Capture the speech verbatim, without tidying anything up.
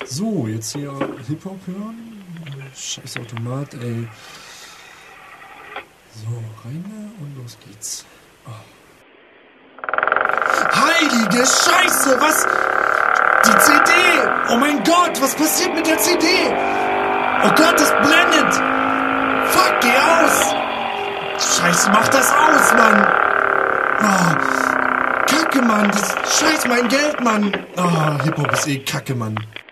So, jetzt hier Hip-Hop hören. Scheiß Automat, ey. So, rein da und los geht's. Oh. Heilige Scheiße, was? Die C D! Oh mein Gott, was passiert mit der C D? Oh Gott, das blendet! Fuck, geh aus! Scheiße, mach das aus, Mann! Oh, Kacke, Mann! Das Scheiß mein Geld, Mann! Oh, Hip-Hop ist eh Kacke, Mann.